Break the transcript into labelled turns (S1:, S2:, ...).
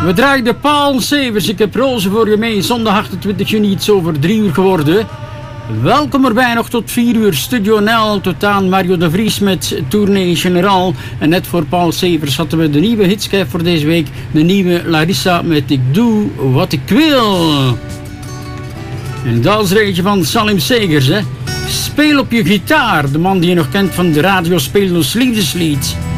S1: We draaien de Paul Severs. Ik heb rozen voor je mee. Zondag 28 juni, iets over 3 uur geworden. Welkom erbij nog tot 4 uur. Studio NL tot aan Mario de Vries met Tournee General. En net voor Paul Severs hadden we de nieuwe hitschijf voor deze week. De nieuwe Larissa met Ik Doe Wat Ik Wil. Een dalsreetje van Salim Segers, hè. Speel op je gitaar. De man die je nog kent van de radio speelt ons liefdeslied.